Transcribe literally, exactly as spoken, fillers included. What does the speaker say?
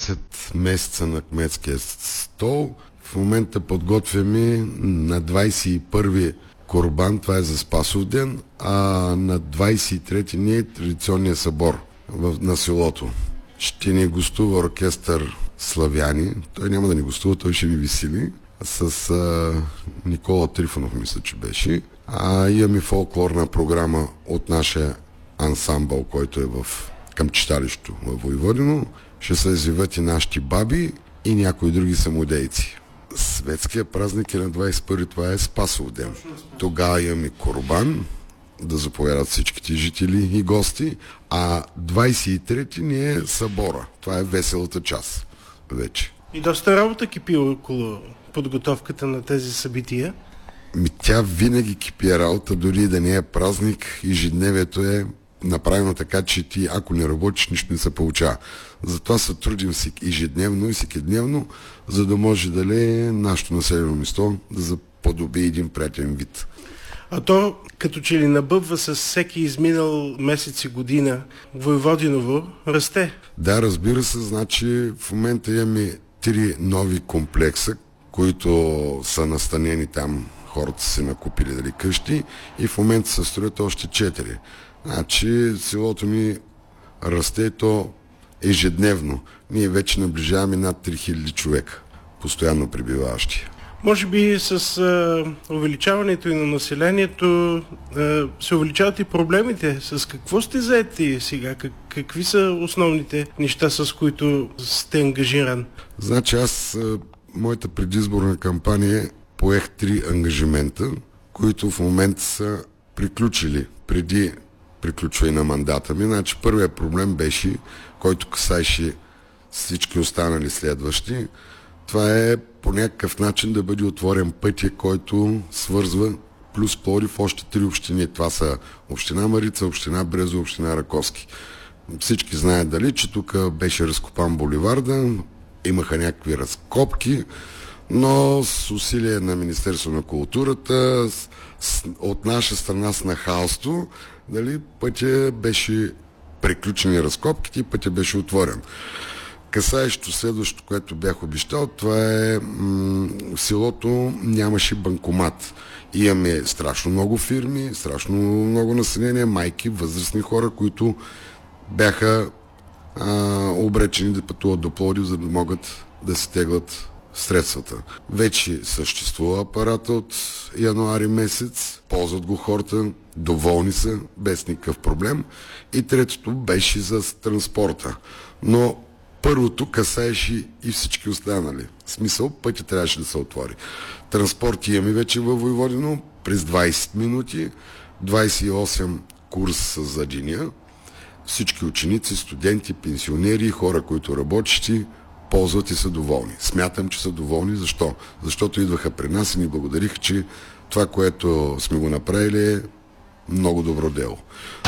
десет месеца на кметския стол. В момента подготвяме на двадесет и първи Курбан, това е за Спасов ден, а на двадесет и трети ни е традиционния събор в, на селото. Ще ни гостува оркестър Славяни. Той няма да ни гостува, той ще ни весели. С а, Никола Трифонов, мисля, че беше. А имаме фолклорна програма от нашия ансамбъл, който е в към читалището във Войводино. Ще се изявят и нашите баби и някои други самодейци. Светския празник е на двадесет и първи, това е Спасов ден. Тогава имаме Курбан, да заповядат всичките жители и гости, а двадесет и трети ни е събора. Това е веселата част вече. И доста работа кипи около подготовката на тези събития. Ми, тя винаги кипи работа, дори да не е празник, ежедневието е направено така, че ти, ако не работиш, нищо не се получава. Затова се трудим си ежедневно и всекидневно, за да може дали нашето населено место да заподоби един приятен вид. А то, като че ли набъбва с всеки изминал месец и година, Войводиново расте. Да, разбира се, значи в момента имаме три нови комплекса, които са настанени там, хората са накупили дали къщи, и в момента се строят още четири. Значи селото ми расте то ежедневно. Ние вече наближаваме над три хиляди човека, постоянно пребиваващи. Може би с а, увеличаването и на населението а, се увеличават и проблемите. С какво сте заети сега? Как, какви са основните неща, с които сте ангажиран? Значи аз, а, моята предизборна кампания, поех три ангажимента, които в момента са приключили преди приключване на мандата ми. Значи първият проблем беше, който касаеше всички останали следващи. Това е по някакъв начин да бъде отворен пътя, който свързва плюс Пловдив още три общини. Това са община Марица, община Брезово, община Раковски. Всички знаят дали, че тук беше разкопан буливарда, имаха някакви разкопки, но с усилие на Министерство на културата, с, с, от наша страна с нахалство, дали, пътя беше приключени разкопките и пътя беше отворен. Касаещо следващото, което бях обещал, това е м- в селото нямаше банкомат. Имаме страшно много фирми, страшно много население, майки, възрастни хора, които бяха а, обречени да пътуват до Пловдив, за да могат да се теглят средствата. Вече съществува апарата от януари месец, ползват го хората, доволни са, без никакъв проблем. И третото беше за транспорта. Но първото касаеше и всички останали. В смисъл, пътя трябваше да се отвори. Транспорт имаме вече във Войводино през двадесет минути, двадесет и осем курса за деня. Всички ученици, студенти, пенсионери, хора, които работещи, ползват и са доволни. Смятам, че са доволни. Защо? Защото идваха при нас и ни благодариха, че това, което сме го направили, е много добро дело.